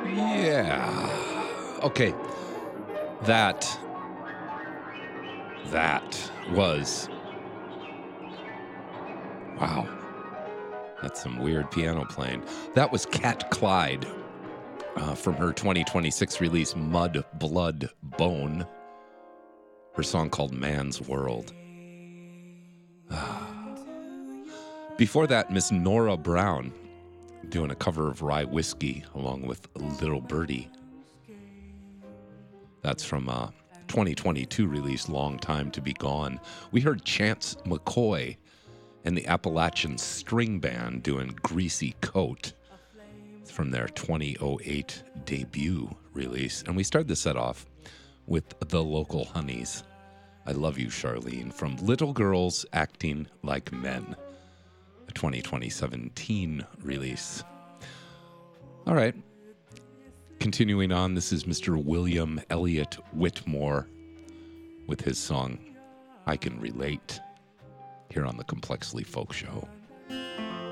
Yeah. Okay. That was wow. That's some weird piano playing. That was Cat Clyde from her 2026 release Mud, Blood, Bone. Her song called Man's World. Before that, Miss Nora Brown doing a cover of Rye Whiskey along with Little Birdie. That's from 2022 release, Long Time to Be Gone. We heard Chance McCoy and the Appalachian String Band doing Greasy Coat. It's from their 2008 debut release. And we started the set off with The Local Honeys. I Love You, Charlene, from Little Girls Acting Like Men, a 2017 release. All right. Continuing on, this is Mr. William Elliott Whitmore with his song, I Can Relate, here on the Complexly Folk Show.